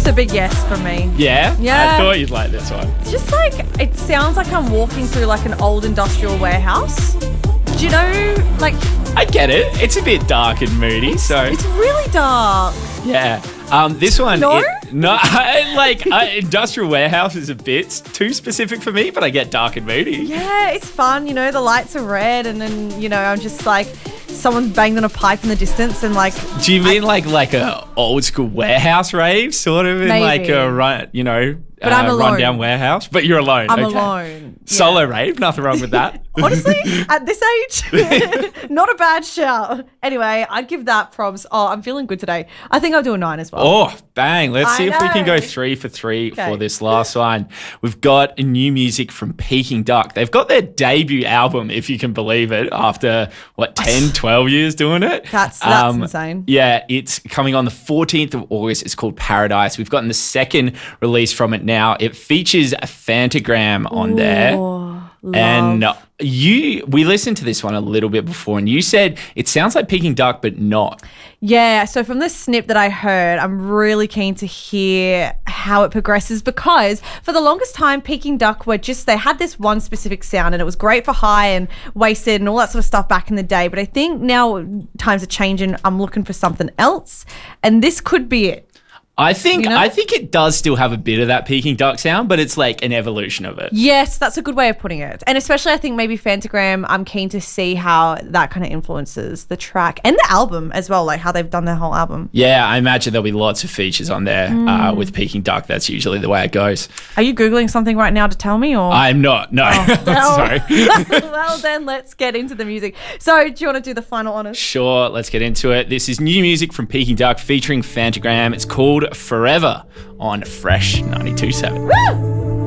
a big yes from me. Yeah? Yeah. I thought you'd like this one. It's just like, it sounds like I'm walking through like an old industrial warehouse. Do you know, like... I get it. It's a bit dark and moody, so... It's really dark. Yeah. This one... No? Industrial warehouse is a bit too specific for me, but I get dark and moody. Yeah, it's fun. You know, the lights are red and then, you know, I'm just like... Someone banged on a pipe in the distance and like... Do you mean like a old school warehouse rave, sort of? In Maybe. like a run, you know... But I'm alone. Rundown warehouse, but you're alone. I'm okay. alone. Yeah. Solo rave, nothing wrong with that. Honestly, at this age, not a bad shout. Anyway, I'd give that probs. Oh, I'm feeling good today. I think I'll do a 9 as well. Oh, bang. Let's see if we can go know. 3 for 3 Okay. for this last one. We've got new music from Peking Duck. They've got their debut album, if you can believe it, after, 10, 12 years doing it? That's insane. Yeah, it's coming on the 14th of August. It's called Paradise. We've gotten the second release from it now. It features a Fantagram on there. And we listened to this one a little bit before, and you said it sounds like Peking Duck, but not. Yeah, so from the snip that I heard, I'm really keen to hear how it progresses because for the longest time, Peking Duck they had this one specific sound and it was great for High and Wasted and all that sort of stuff back in the day. But I think now times are changing. I'm looking for something else, and this could be it. I think it does still have a bit of that Peking Duck sound, but it's like an evolution of it. Yes, that's a good way of putting it. And especially I think maybe Fantagram, I'm keen to see how that kind of influences the track and the album as well, like how they've done their whole album. Yeah, I imagine there'll be lots of features on there with Peking Duck. That's usually the way it goes. Are you Googling something right now to tell me? Or I'm not, no. Sorry. Well, then let's get into the music. So do you want to do the final honours? Sure, let's get into it. This is new music from Peking Duck featuring Fantagram. It's called Forever on Fresh 92.7. Woo!